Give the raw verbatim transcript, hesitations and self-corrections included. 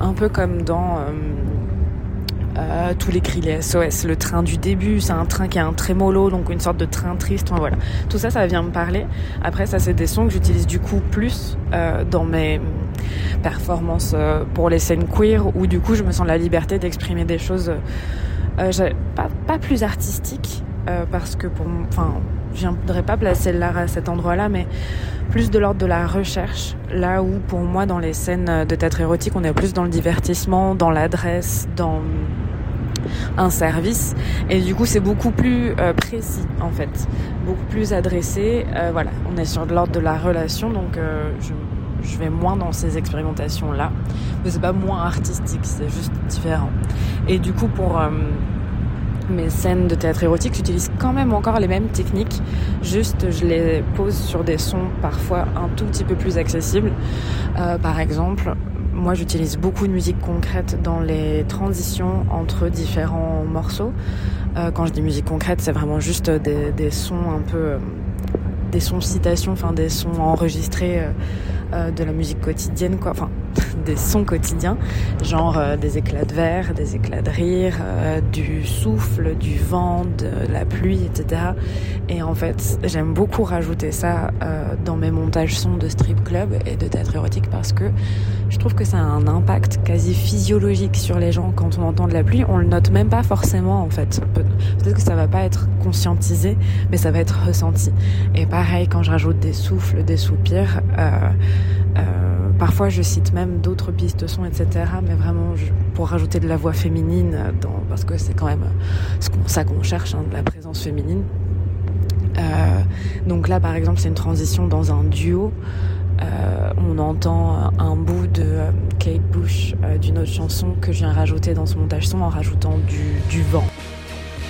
un peu comme dans euh, euh, tous les cris, les S O S, le train du début, c'est un train qui a un trémolo, donc une sorte de train triste, enfin, voilà. Tout ça, ça vient me parler. Après, ça, c'est des sons que j'utilise du coup plus euh, dans mes performances euh, pour les scènes queer, où du coup, je me sens la liberté d'exprimer des choses euh, pas, pas plus artistiques, euh, parce que pour enfin, je viendrais pas placer l'art à cet endroit-là, mais plus de l'ordre de la recherche, là où pour moi dans les scènes de théâtre érotique on est plus dans le divertissement, dans l'adresse, dans un service, et du coup c'est beaucoup plus euh, précis en fait, beaucoup plus adressé, euh, voilà, on est sur de l'ordre de la relation, donc euh, je, je vais moins dans ces expérimentations là, mais c'est pas moins artistique, c'est juste différent. Et du coup pour euh, mes scènes de théâtre érotique, j'utilise quand même encore les mêmes techniques, juste je les pose sur des sons parfois un tout petit peu plus accessibles. Euh, par exemple, moi j'utilise beaucoup de musique concrète dans les transitions entre différents morceaux. Euh, quand je dis musique concrète, c'est vraiment juste des, des sons un peu... Euh, des sons citations, enfin des sons enregistrés euh, euh, de la musique quotidienne, quoi, enfin des sons quotidiens, genre euh, des éclats de verre, des éclats de rire, euh, du souffle, du vent, de la pluie, et cetera. Et en fait, j'aime beaucoup rajouter ça euh, dans mes montages sons de strip club et de théâtre érotique parce que je trouve que ça a un impact quasi physiologique sur les gens quand on entend de la pluie. On le note même pas forcément en fait. Peut-être que ça va pas être conscientisé, mais ça va être ressenti. Et pareil, quand je rajoute des souffles, des soupirs, euh, euh, parfois je cite même d'autres pistes sons, et cetera. Mais vraiment je, pour rajouter de la voix féminine, dans, parce que c'est quand même ce qu'on, ça qu'on cherche, hein, de la présence féminine. Euh, donc là, par exemple, c'est une transition dans un duo. Euh, on entend un bout de euh, Kate Bush euh, d'une autre chanson que je viens rajouter dans ce montage son en rajoutant du, du vent.